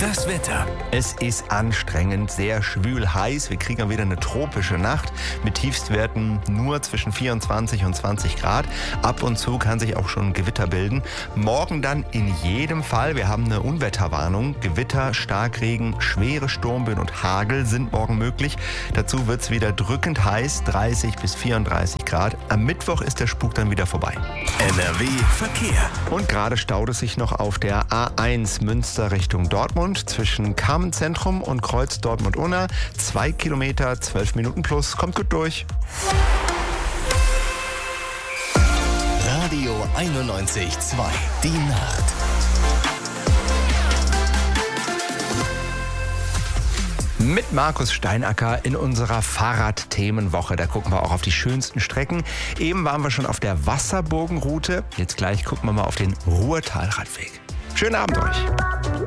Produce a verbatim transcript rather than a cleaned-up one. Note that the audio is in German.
Das Wetter. Es ist anstrengend, sehr schwül heiß. Wir kriegen wieder eine tropische Nacht mit Tiefstwerten nur zwischen vierundzwanzig und zwanzig Grad. Ab und zu kann sich auch schon Gewitter bilden. Morgen dann in jedem Fall. Wir haben eine Unwetterwarnung. Gewitter, Starkregen, schwere Sturmböen und Hagel sind morgen möglich. Dazu wird es wieder drückend heiß, dreißig bis vierunddreißig Grad. Am Mittwoch ist der Spuk dann wieder vorbei. N R W Verkehr. Und gerade staut es sich noch auf der A eins Münster Richtung Dortmund zwischen Carmen-Zentrum und Kreuz Dortmund-Unna. Zwei Kilometer, zwölf Minuten plus. Kommt gut durch. Radio einundneunzig Komma zwei. Die Nacht. Mit Markus Steinacker in unserer Fahrradthemenwoche. Da gucken wir auch auf die schönsten Strecken. Eben waren wir schon auf der Wasserburgenroute. Jetzt gleich gucken wir mal auf den Ruhrtalradweg. Schönen Abend euch.